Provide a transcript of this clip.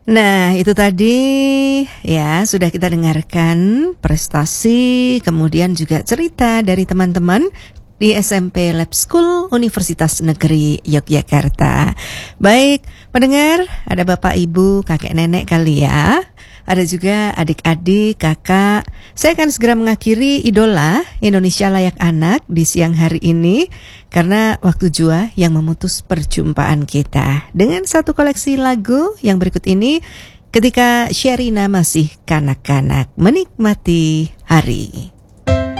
Nah, itu tadi ya sudah kita dengarkan prestasi, kemudian juga cerita dari teman-teman di SMP Lab School Universitas Negeri Yogyakarta. Baik, pendengar, ada bapak, ibu, kakek, nenek kali ya. Ada juga adik-adik, kakak. Saya akan segera mengakhiri Idola Indonesia Layak Anak di siang hari ini karena waktu jua yang memutus perjumpaan kita. Dengan satu koleksi lagu yang berikut ini ketika Sherina masih kanak-kanak menikmati hari.